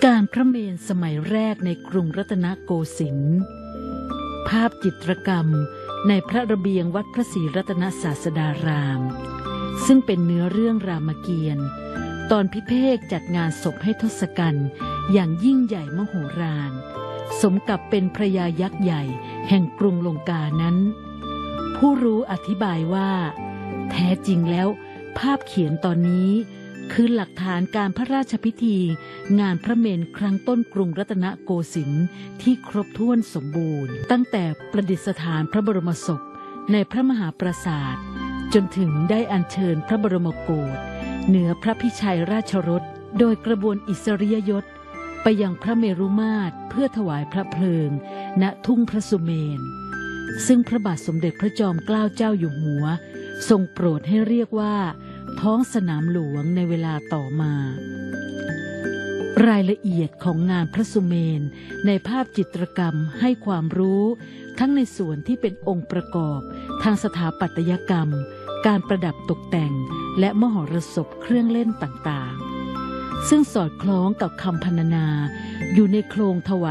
การพระเมรุสมัยแรกในกรุงรัตนโกสินทร์ภาพจิตรกรรมในพระระเบียงวัดพระศรีรัตนศาสดารามซึ่งเป็นเนื้อเรื่องรามเกียรติ์ตอนพิเภกจัดงานศพให้ทศกัณฐ์อย่างยิ่งใหญ่มโหฬารสมกับเป็นพระยายักษ์ใหญ่แห่งกรุงลงกานั้นผู้รู้อธิบายว่าแท้จริงแล้วภาพเขียนตอนนี้คือหลักฐานการพระราชพิธีงานพระเมรุครั้งต้นกรุงรัตนโกสินทร์ที่ครบถ้วนสมบูรณ์ตั้งแต่ประดิษฐานพระบรมศพในพระมหาปราสาทจนถึงได้อัญเชิญพระบรมโกศเหนือพระพิชัยราชรสโดยกระบวนอิสริยยศไปยังพระเมรุมาตรเพื่อถวายพระเพลิงณทุ่งพระสุเมนซึ่งพระบาทสมเด็จพระจอมเกล้าเจ้าอยู่หัวทรงโปรดให้เรียกว่าท้องสนามหลวงในเวลาต่อมารายละเอียดของงานพระสุเมนในภาพจิตรกรรมให้ความรู้ทั้งในส่วนที่เป็นองค์ประกอบทางสถาปัตยกรรมการประดับตกแต่งและมหรสพเครื่องเล่นต่างๆซึ่งสอดคล้องกับคำพรรณนาอยู่ในโครงถวาย